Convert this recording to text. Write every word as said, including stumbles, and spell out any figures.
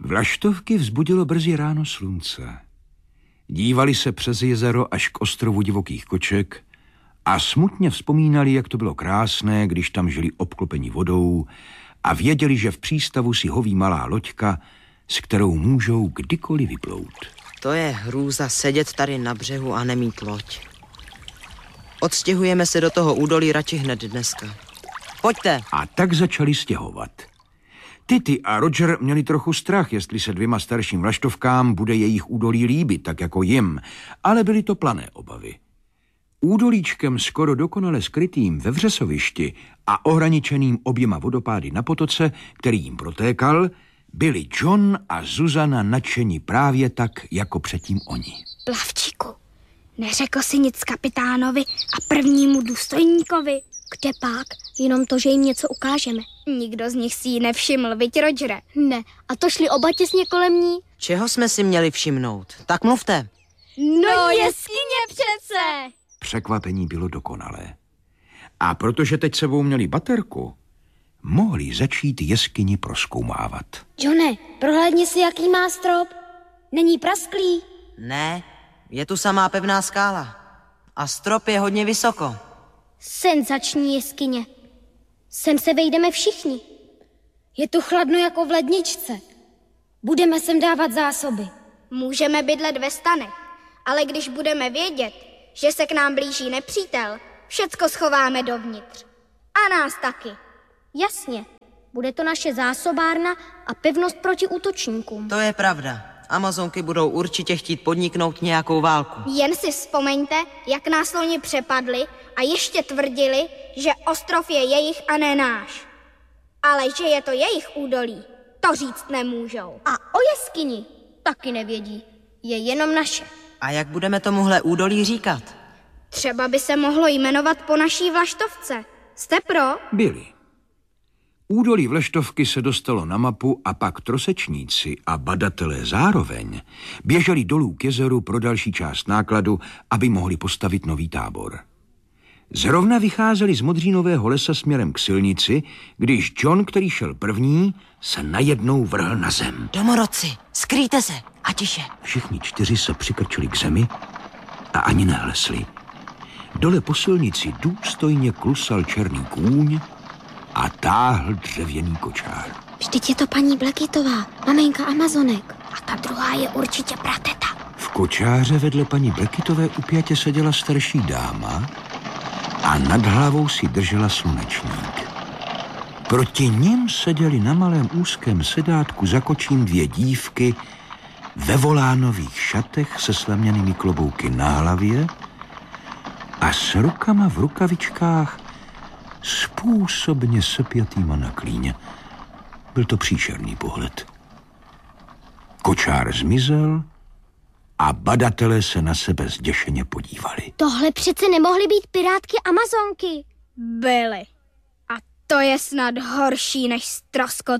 Vlaštovky vzbudilo brzy ráno slunce. Dívali se přes jezero až k ostrovu divokých koček a smutně vzpomínali, jak to bylo krásné, když tam žili obklopeni vodou a věděli, že v přístavu si hoví malá loďka, s kterou můžou kdykoliv vyplout. To je hrůza sedět tady na břehu a nemít loď. Odstěhujeme se do toho údolí radši hned dneska. Pojďte. A tak začali stěhovat. Tity a Roger měli trochu strach, jestli se dvěma starším vlaštovkám bude jejich údolí líbit, tak jako jim, ale byly to plané obavy. Údolíčkem skoro dokonale skrytým ve vřesovišti a ohraničeným oběma vodopády na potoce, který jim protékal, byli John a Zuzana nadšeni právě tak, jako předtím oni. Plavčíku, neřekl si nic kapitánovi a prvnímu důstojníkovi? Kde pak? Jenom to, že jim něco ukážeme. Nikdo z nich si ji nevšiml, viď, Rogere? Ne, a to šli oba těsně kolem ní. Čeho jsme si měli všimnout? Tak mluvte. No jeskyně přece! Překvapení bylo dokonalé. A protože teď sebou měli baterku, mohli začít jeskyni prozkoumávat. Johne, prohlédni si, jaký má strop. Není prasklý? Ne, je tu samá pevná skála. A strop je hodně vysoko. Senzační jeskyně. Sem se vejdeme všichni. Je tu chladno jako v ledničce. Budeme sem dávat zásoby. Můžeme bydlet ve stanech, ale když budeme vědět, že se k nám blíží nepřítel, všecko schováme dovnitř. A nás taky. Jasně. Bude to naše zásobárna a pevnost proti útočníkům. To je pravda. Amazonky budou určitě chtít podniknout nějakou válku. Jen si vzpomeňte, jak nás loni přepadli a ještě tvrdili, že ostrov je jejich a ne náš. Ale že je to jejich údolí, to říct nemůžou. A o jeskyni taky nevědí. Je jenom naše. A jak budeme tomuhle údolí říkat? Třeba by se mohlo jmenovat po naší vlaštovce. Jste pro? Byli. Údolí Vlaštovky se dostalo na mapu a pak trosečníci a badatelé zároveň běželi dolů k jezeru pro další část nákladu, aby mohli postavit nový tábor. Zrovna vycházeli z modřínového lesa směrem k silnici, když John, který šel první, se najednou vrhl na zem. Domorodci, skrýjte se a tiše. Všichni čtyři se přikrčili k zemi a ani nehlesli. Dole po silnici důstojně klusal černý kůň a táhl dřevěný kočár. Vždyť je to paní Blackitová, maminka Amazonek. A ta druhá je určitě prateta. V kočáře vedle paní Blackitové upjatě seděla starší dáma a nad hlavou si držela slunečník. Proti nim seděli na malém úzkém sedátku za kočím dvě dívky ve volánových šatech se slaměnými klobouky na hlavě a s rukama v rukavičkách způsobně sepjatýma na klíně. Byl to příšerný pohled. Kočár zmizel a badatelé se na sebe zděšeně podívali. Tohle přece nemohly být pirátky Amazonky. Byly. A to je snad horší než ztroskot